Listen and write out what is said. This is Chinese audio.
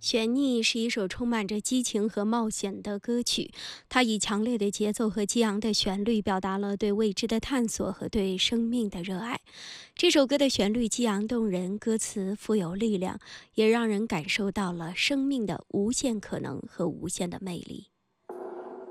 悬溺是一首充满着激情和冒险的歌曲，它以强烈的节奏和激昂的旋律，表达了对未知的探索和对生命的热爱。这首歌的旋律激昂动人，歌词富有力量，也让人感受到了生命的无限可能和无限的魅力。